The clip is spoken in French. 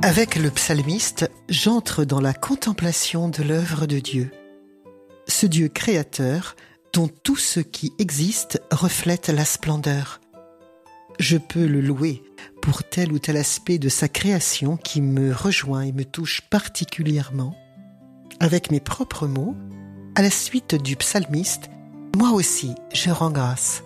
Avec le psalmiste, j'entre dans la contemplation de l'œuvre de Dieu. Ce Dieu créateur dont tout ce qui existe reflète la splendeur. Je peux le louer pour tel ou tel aspect de sa création qui me rejoint et me touche particulièrement. Avec mes propres mots, à la suite du psalmiste, moi aussi je rends grâce.